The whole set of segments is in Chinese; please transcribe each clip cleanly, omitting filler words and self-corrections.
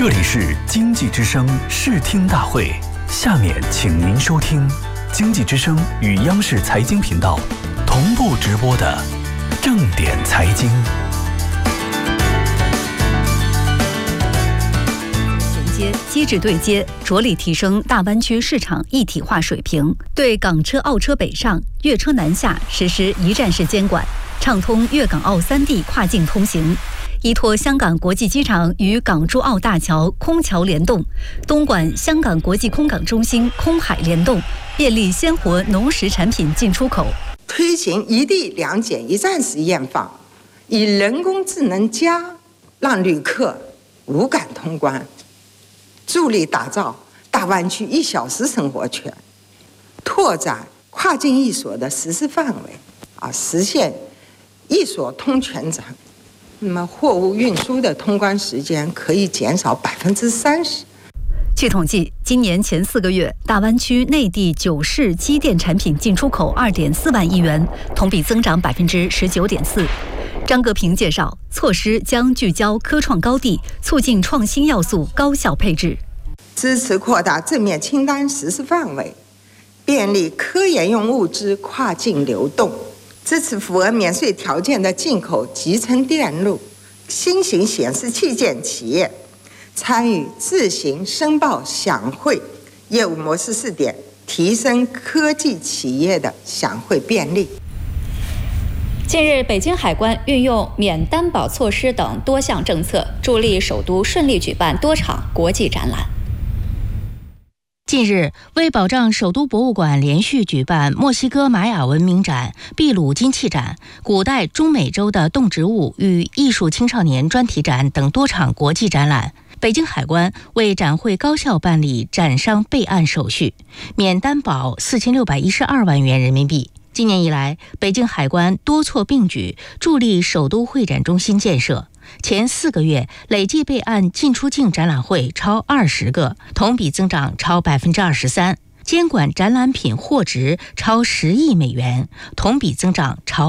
这里是经济之声视听大会，下面请您收听经济之声与央视财经频道同步直播的正点财经。 机制对接，着力提升大湾区市场一体化水平，对港车、澳车北上、粤车南下实施一站式监管，畅通粤港澳三地跨境通行。依托香港国际机场与港珠澳大桥空桥联动，东莞香港国际空港中心空海联动，便利鲜活农食产品进出口。 推行一地两检一站式验放，以人工智能让旅客无感通关，助力打造大湾区1小时生活圈，拓展跨境一所的实施范围，实现一所通全站。那么货物运输的通关时间可以减少30%。 据统计，今年前4个月，大湾区内地9市机电产品进出口2.4万亿元，同比增长19.4%。张格平介绍，措施将聚焦科创高地，促进创新要素高效配置， 支持扩大正面清单实施范围，便利科研用物资跨境流动，支持符合免税条件的进口集成电路、新型显示器件企业参与自行申报享汇业务模式试点，提升科技企业的享汇便利。 近日，北京海关运用免担保措施等多项政策，助力首都顺利举办多场国际展览。 近日，为保障首都博物馆连续举办墨西哥玛雅文明展、秘鲁金器展、古代中美洲的动植物与艺术青少年专题展等多场国际展览，北京海关为展会高效办理展商备案手续，免担保4612万元人民币。今年以来，北京海关多措并举，助力首都会展中心建设。前4个月累计备案进出境展览会超20个，同比增长超23%，监管展览品货值超10亿美元，同比增长超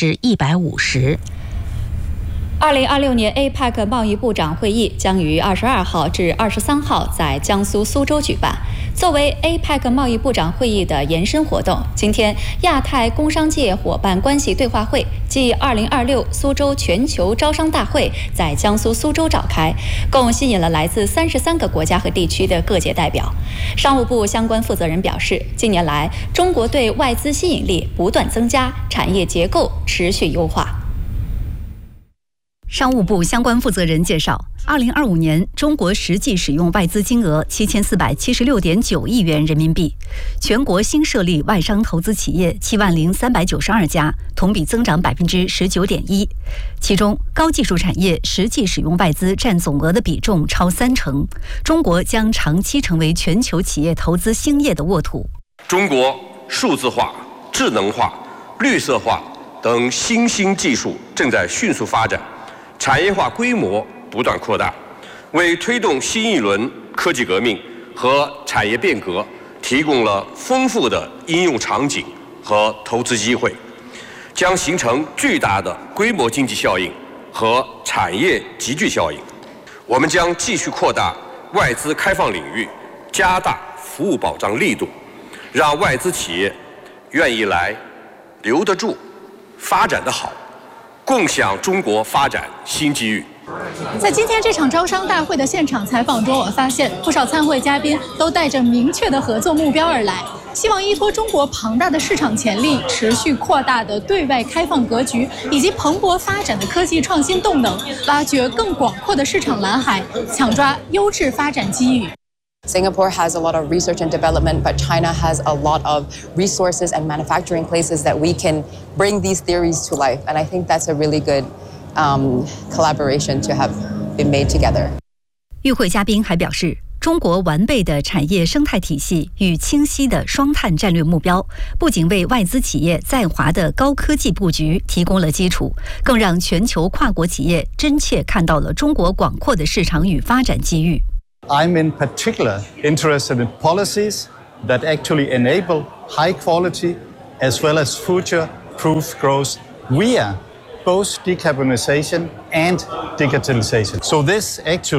150%。 2026年 APEC 贸易部长会议将于22号至23号在江苏苏州举办。作为 APEC 贸易部长会议的延伸活动，今天亚太工商界伙伴关系对话会暨2026苏州全球招商大会在江苏苏州召开，共吸引了来自33个国家和地区的各界代表。商务部相关负责人表示，近年来中国对外资吸引力不断增加，产业结构持续优化。 商务部相关负责人介绍，2025年中国实际使用外资金额7476.9亿元人民币，全国新设立外商投资企业70392家，同比增长19.1%。其中，高技术产业实际使用外资占总额的比重超30%。中国将长期成为全球企业投资兴业的沃土。 中国数字化、智能化、绿色化等新兴技术正在迅速发展。产业化规模不断扩大，为推动新一轮科技革命和产业变革提供了丰富的应用场景和投资机会，将形成巨大的规模经济效应和产业集聚效应。我们将继续扩大外资开放领域，加大服务保障力度，让外资企业愿意来、留得住、发展得好，共享中国发展新机遇。 在今天这场招商大会的现场采访中，我发现不少参会嘉宾都带着明确的合作目标而来，希望依托中国庞大的市场潜力、持续扩大的对外开放格局以及蓬勃发展的科技创新动能，挖掘更广阔的市场蓝海，抢抓优质发展机遇。 Singapore has a lot of research and development, but China has a lot of resources and manufacturing places that we can bring these theories to life. And I think that's a really good collaboration to have been made together. 与会嘉宾还表示，中国完备的产业生态体系与清晰的双碳战略目标，不仅为外资企业在华的高科技布局提供了基础，更让全球跨国企业真切看到了中国广阔的市场与发展机遇。 I'm in particular interested in policies that actually enable high quality as well as future-proof growth via both decarbonization and digitalization. So this actually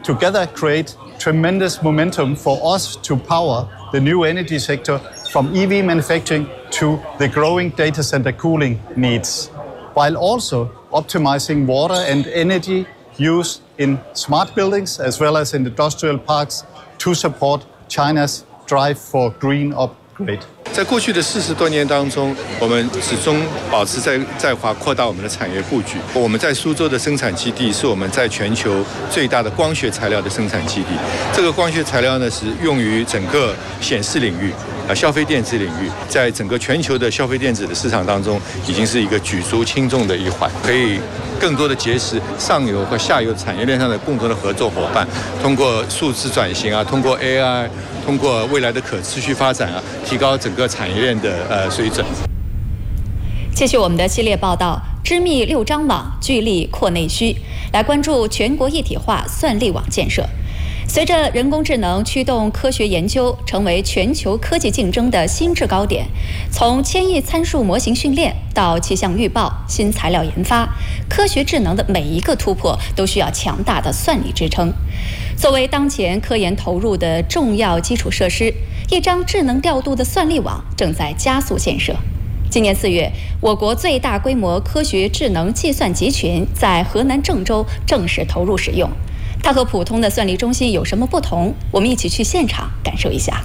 together create tremendous momentum for us to power the new energy sector from EV manufacturing to the growing data center cooling needs, while also optimizing water and energy use in smart buildings as well as in industrial parks to support China's drive for green upgrade. 在过去的40多年当中，我们始终保持在华扩大我们的产业布局。我们在苏州的生产基地是我们在全球最大的光学材料的生产基地。这个光学材料呢是用于整个显示领域、消费电子领域，在整个全球的消费电子的市场当中，已经是一个举足轻重的一环，可以更多的结识上游和下游产业链上的共同的合作伙伴，通过数字转型啊，通过 AI。通过未来的可持续发展啊，提高整个产业链的水准。 继续我们的系列报道，织密6张网，聚力扩内需，来关注全国一体化算力网建设。随着人工智能驱动科学研究成为全球科技竞争的新制高点，从千亿参数模型训练到气象预报、新材料研发，科学智能的每一个突破都需要强大的算力支撑。作为当前科研投入的重要基础设施，一张智能调度的算力网正在加速建设。今年4月，我国最大规模科学智能计算集群在河南郑州正式投入使用。它和普通的算力中心有什么不同？我们一起去现场感受一下。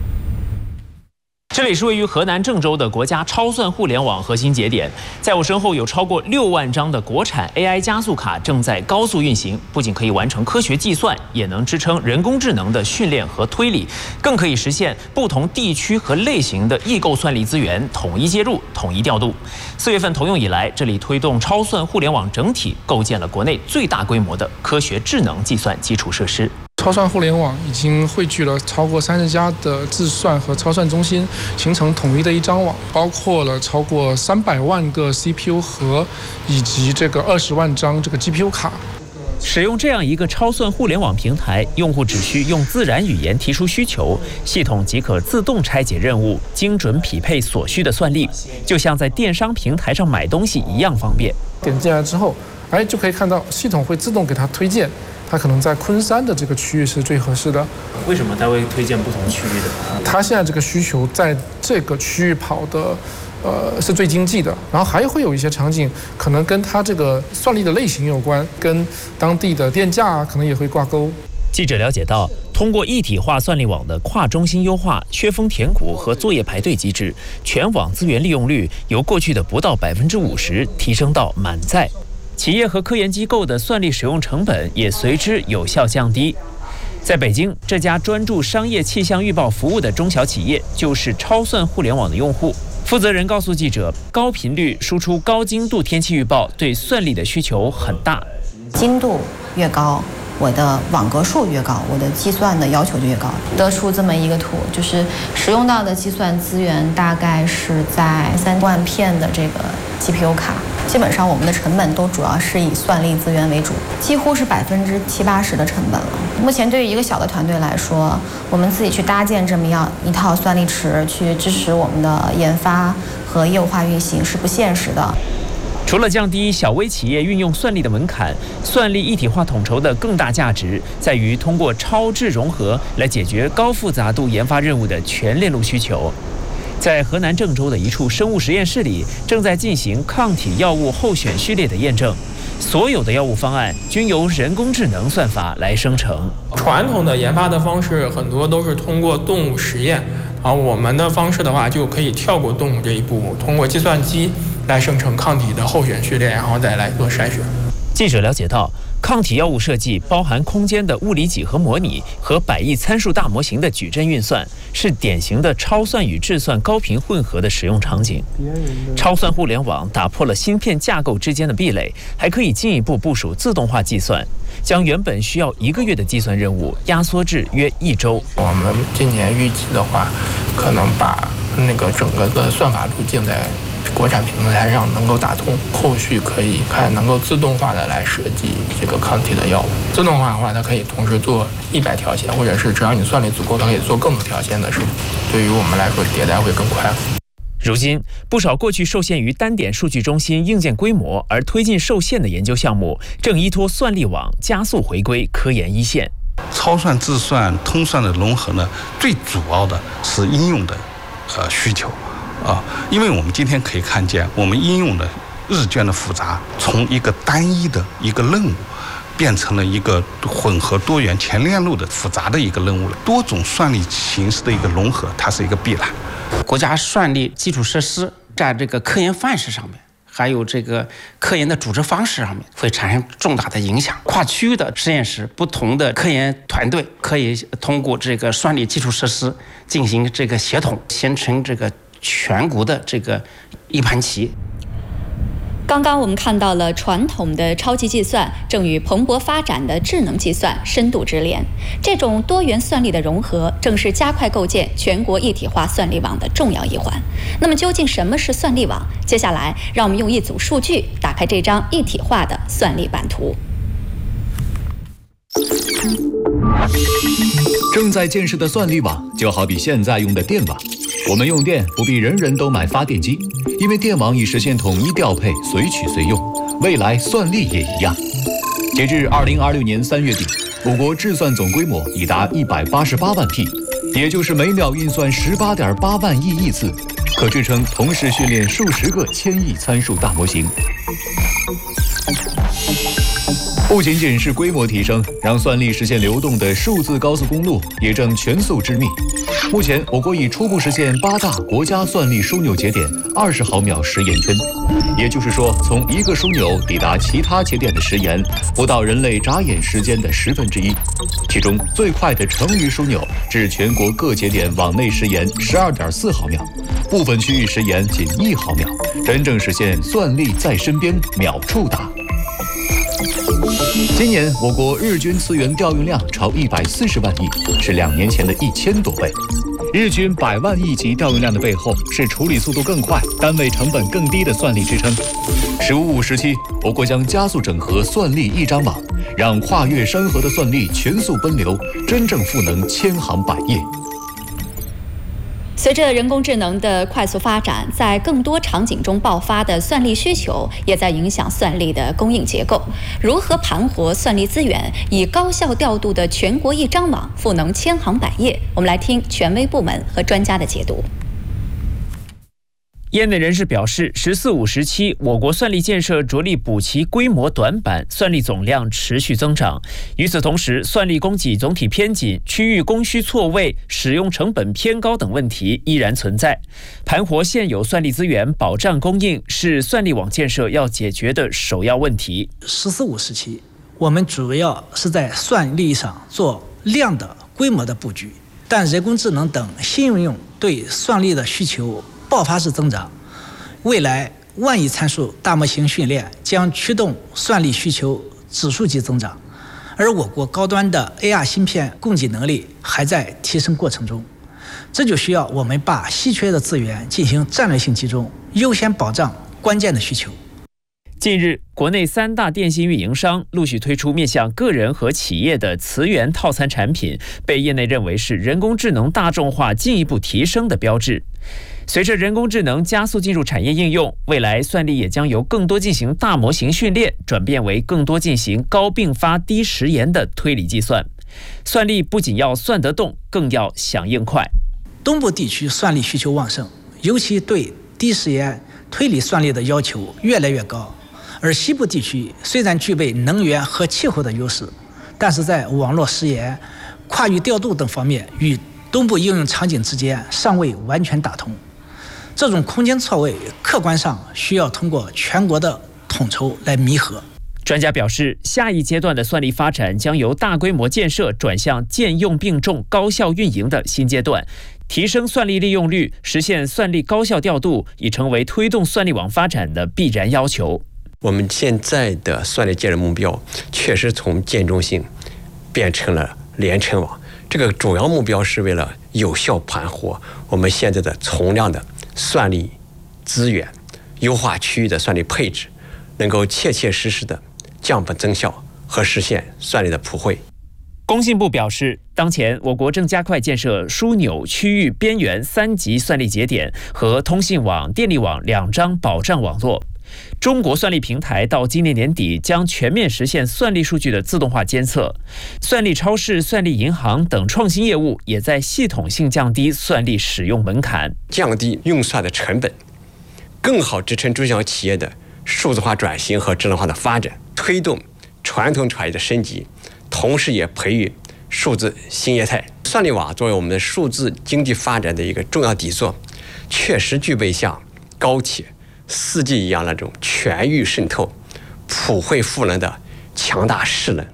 这里是位于河南郑州的国家超算互联网核心节点，在我身后有超过6万张的国产 AI 加速卡正在高速运行，不仅可以完成科学计算，也能支撑人工智能的训练和推理，更可以实现不同地区和类型的异构算力资源统一接入、统一调度。4月份投用以来，这里推动超算互联网整体构建了国内最大规模的科学智能计算基础设施。 超算互联网已经汇聚了超过30家的自算和超算中心，形成统一的一张网，包括了超过300万个 CPU 核以及这个20万张这个 GPU 卡。 使用这样一个超算互联网平台，用户只需用自然语言提出需求，系统即可自动拆解任务，精准匹配所需的算力，就像在电商平台上买东西一样方便。 点进来之后，就可以看到系统会自动给它推荐。它可能在昆山的这个区域是最合适的。 为什么它会推荐不同区域的？ 它现在这个需求在这个区域跑的，是最经济的。然后还会有一些场景，可能跟它这个算力的类型有关，跟当地的电价可能也会挂钩。 记者了解到，通过一体化算力网的跨中心优化、缺峰填谷和作业排队机制，全网资源利用率由过去的不到50%提升到满载。企业和科研机构的算力使用成本也随之有效降低。在北京，这家专注商业气象预报服务的中小企业就是超算互联网的用户。负责人告诉记者，高频率输出高精度天气预报对算力的需求很大。 精度越高，我的网格数越高，我的计算的要求就越高。得出这么一个图，就是使用到的计算资源大概是在3万片的这个 GPU 卡。基本上我们的成本都主要是以算力资源为主，几乎是70%-80%的成本了。目前对于一个小的团队来说，我们自己去搭建这么样一套算力池，去支持我们的研发和业务化运行是不现实的。 除了降低小微企业运用算力的门槛，算力一体化统筹的更大价值在于通过超智融合来解决高复杂度研发任务的全链路需求。在河南郑州的一处生物实验室里，正在进行抗体药物候选序列的验证。所有的药物方案均由人工智能算法来生成。 传统的研发的方式很多都是通过动物实验，而我们的方式的话就可以跳过动物这一步，通过计算机来生成抗体的候选序列，然后再来做筛选。 记者了解到，抗体药物设计包含空间的物理几何模拟和100亿参数大模型的矩阵运算，是典型的超算与智算高频混合的使用场景。超算互联网打破了芯片架构之间的壁垒，还可以进一步部署自动化计算，将原本需要1个月的计算任务压缩至约1周。 我们今年预计的话，可能把那个整个的算法路径在国产平台上能够打通，后续可以看能够自动化的来设计这个抗体的药物。自动化的话，它可以同时做100条线，或者是只要你算力足够，它可以做更多条线的时候，对于我们来说迭代会更快。 如今，不少过去受限于单点数据中心硬件规模而推进受限的研究项目，正依托算力网加速回归科研一线。 超算、自算、通算的融合呢，最主要的是应用的需求啊，因为我们今天可以看见，我们应用的日渐的复杂，从一个单一的一个任务，变成了一个混合多元全链路的复杂的一个任务了。多种算力形式的一个融合，它是一个必然。 国家算力基础设施在这个科研范式上面，还有这个科研的组织方式上面会产生重大的影响。跨区域的实验室，不同的科研团队可以通过这个算力基础设施进行这个协同，形成这个全国的这个一盘棋。 刚刚我们看到了传统的超级计算正与蓬勃发展的智能计算深度之联，这种多元算力的融合正是加快构建全国一体化算力网的重要一环。那么究竟什么是算力网？接下来让我们用一组数据打开这张一体化的算力版图。 正在建设的算力网就好比现在用的电网，我们用电不必人人都买发电机，因为电网已实现统一调配，随取随用。未来算力也一样。截至2026年3月底，我国智算总规模已达188万 T， 也就是每秒运算18.8万亿次，可支撑同时训练数十个1000亿参数大模型。不仅仅是规模提升，让算力实现流动的数字高速公路也正全速织密。目前，我国已初步实现8大国家算力枢纽节点20毫秒时延圈，也就是说，从一个枢纽抵达其他节点的时延不到人类眨眼时间的1/10。其中，最快的成渝枢纽至全国各节点往内时延12.4毫秒，部分区域时延仅1毫秒，真正实现算力在身边，秒触达。今年我国日均资源调用量超140万亿，是2年前的1000多倍。日均100万亿级调用量的背后，是处理速度更快、单位成本更低的算力支撑。“15+5”时期，我国将加速整合算力一张网，让跨越山河的算力全速奔流，真正赋能千行百业。 随着人工智能的快速发展，在更多场景中爆发的算力需求，也在影响算力的供应结构。如何盘活算力资源，以高效调度的全国一张网，赋能千行百业？我们来听权威部门和专家的解读。 业内人士表示，“14+5”时期，我国算力建设着力补齐规模短板，算力总量持续增长。与此同时，算力供给总体偏紧、区域供需错位、使用成本偏高等问题依然存在。盘活现有算力资源，保障供应，是算力网建设要解决的首要问题。 “14+5”时期，我们主要是在算力上做量的规模的布局，但人工智能等新应用对算力的需求爆发式增长，未来万亿参数大模型训练将驱动算力需求指数级增长，而我国高端的 AR 芯片供给能力还在提升过程中，这就需要我们把稀缺的资源进行战略性集中，优先保障关键的需求。 近日，国内3大电信运营商陆续推出面向个人和企业的磁源套餐产品，被业内认为是人工智能大众化进一步提升的标志。随着人工智能加速进入产业应用，未来算力也将由更多进行大模型训练，转变为更多进行高并发低时延的推理计算。算力不仅要算得动，更要响应快。 东部地区算力需求旺盛，尤其对低时延推理算力的要求越来越高。而西部地区虽然具备能源和气候的优势，但是在网络时延、跨域调度等方面与东部应用场景之间尚未完全打通。这种空间错位，客观上需要通过全国的统筹来弥合。 专家表示，下一阶段的算力发展将由大规模建设转向兼用并重、高效运营的新阶段。提升算力利用率，实现算力高效调度，已成为推动算力网发展的必然要求。 我们现在的算力建设目标确实从建中心变成了连成网，这个主要目标是为了有效盘活我们现在的从量的算力资源，优化区域的算力配置，能够切切实实的降本增效和实现算力的普惠。 工信部表示，当前我国正加快建设枢纽、区域、边缘3级算力节点和通信网、电力网2张保障网络。 中国算力平台到今年年底将全面实现算力数据的自动化监测，算力超市、算力银行等创新业务也在系统性降低算力使用门槛， 降低用算的成本，更好支撑中小企业的数字化转型和智能化的发展，推动传统产业的升级，同时也培育数字新业态。算力网作为我们的数字经济发展的一个重要底座，确实具备像高铁、4G 一样那种全域渗透、普惠赋能的强大势能。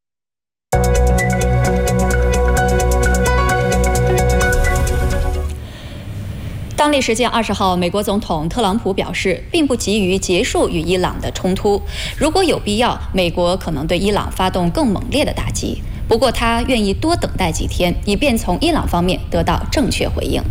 当地时间20号，美国总统特朗普表示，并不急于结束与伊朗的冲突，如果有必要，美国可能对伊朗发动更猛烈的打击。不过，他愿意多等待几天，以便从伊朗方面得到正确回应。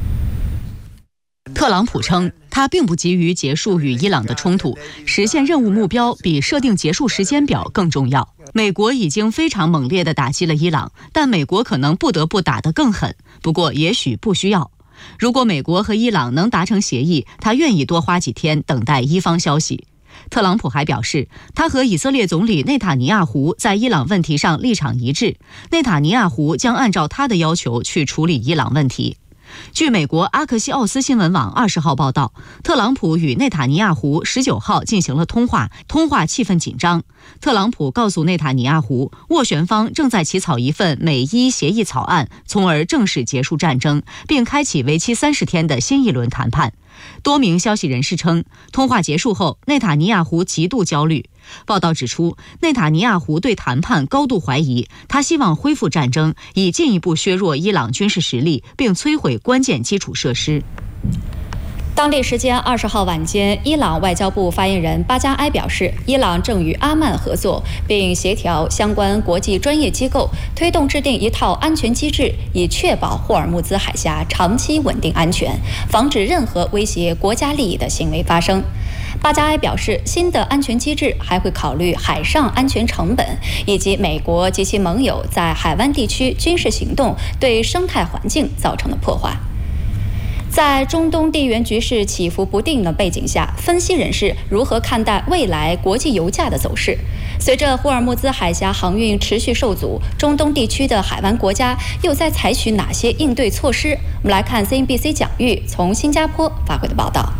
特朗普称，他并不急于结束与伊朗的冲突，实现任务目标比设定结束时间表更重要。美国已经非常猛烈地打击了伊朗，但美国可能不得不打得更狠，不过也许不需要。如果美国和伊朗能达成协议，他愿意多花几天等待伊方消息。特朗普还表示，他和以色列总理内塔尼亚胡在伊朗问题上立场一致，内塔尼亚胡将按照他的要求去处理伊朗问题。据美国阿克西奥斯新闻网20号报道，特朗普与内塔尼亚胡19号进行了通话气氛紧张。特朗普告诉内塔尼亚胡，斡旋方正在起草一份美伊协议草案，从而正式结束战争，并开启为期30天的新一轮谈判。多名消息人士称，通话结束后，内塔尼亚胡极度焦虑。报道指出，内塔尼亚胡对谈判高度怀疑，他希望恢复战争，以进一步削弱伊朗军事实力，并摧毁关键基础设施。 当地时间20号晚间，伊朗外交部发言人巴加埃表示，伊朗正与阿曼合作，并协调相关国际专业机构，推动制定一套安全机制，以确保霍尔木兹海峡长期稳定安全，防止任何威胁国家利益的行为发生。巴加埃表示，新的安全机制还会考虑海上安全成本，以及美国及其盟友在海湾地区军事行动对生态环境造成的破坏。在中东地缘局势起伏不定的背景下，分析人士如何看待未来国际油价的走势？随着霍尔木兹海峡航运持续受阻，中东地区的海湾国家又在采取哪些应对措施？我们来看 CNBC 蒋玉从新加坡发回的报道。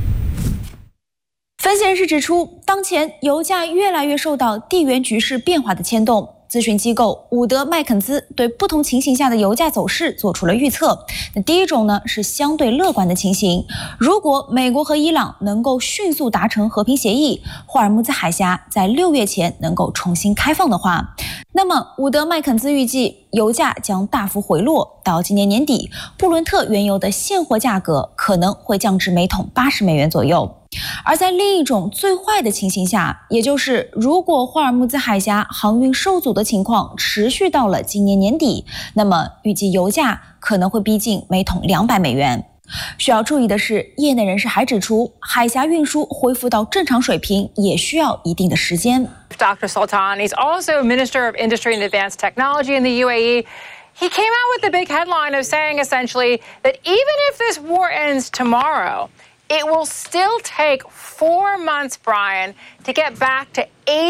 分析人士指出，当前油价越来越受到地缘局势变化的牵动。咨询机构伍德麦肯兹对不同情形下的油价走势做出了预测。第一种呢是相对乐观的情形，如果美国和伊朗能够迅速达成和平协议，霍尔木兹海峡在6月前能够重新开放的话，那么伍德麦肯兹预计油价将大幅回落，到今年年底，布伦特原油的现货价格可能会降至每桶80美元左右。而在另一种最坏的情形下，也就是如果霍尔木兹海峡航运受阻的情况持续到了今年年底，那么预计油价可能会逼近每桶200美元。需要注意的是，业内人士还指出，海峡运输恢复到正常水平也需要一定的时间。 Dr. Sultan, he's also Minister of Industry and Advanced Technology in the UAE. He came out with the big headline of saying essentially that even if this war ends tomorrow, it will still take 4 months, Brian, to get back to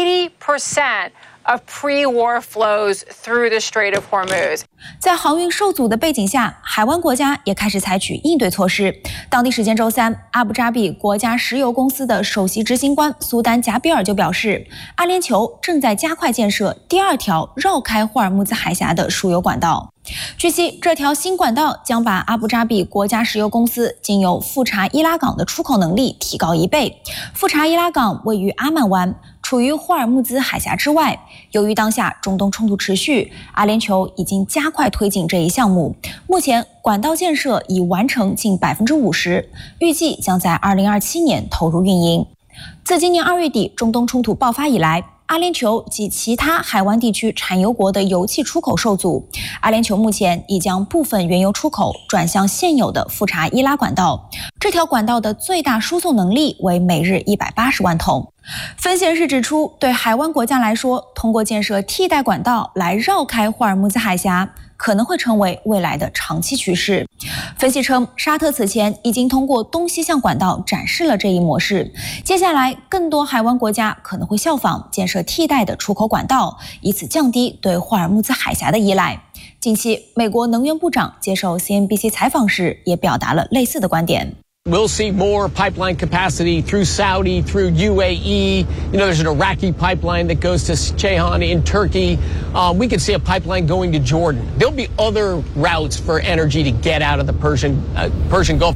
80% of pre-war flows through the Strait of Hormuz. 在航运受阻的背景下，海湾国家也开始采取应对措施。当地时间周三，阿布扎比国家石油公司的首席执行官苏丹贾比尔就表示，阿联酋正在加快建设第2条绕开霍尔木兹海峡的输油管道。据悉，这条新管道将把阿布扎比国家石油公司经由富查伊拉港的出口能力提高1倍。富查伊拉港位于阿曼湾，处于霍尔木兹海峡之外。由于当下中东冲突持续，阿联酋已经加快推进这一项目。目前管道建设已完成近50%，预计将在2027年投入运营。自今年2月底中东冲突爆发以来，阿联酋及其他海湾地区产油国的油气出口受阻，阿联酋目前已将部分原油出口转向现有的富查伊拉管道。这条管道的最大输送能力为每日180万桶。分析人士指出，对海湾国家来说，通过建设替代管道来绕开霍尔木兹海峡， 可能会成为未来的长期趋势。分析称，沙特此前已经通过东西向管道展示了这一模式，接下来更多海湾国家可能会效仿，建设替代的出口管道，以此降低对霍尔木兹海峡的依赖。近期，美国能源部长接受 CNBC 采访时也表达了类似的观点。 We'll see more pipeline capacity through Saudi, through UAE. You know, there's an Iraqi pipeline that goes to Ceyhan in Turkey. We could see a pipeline going to Jordan. There'll be other routes for energy to get out of the Persian Gulf.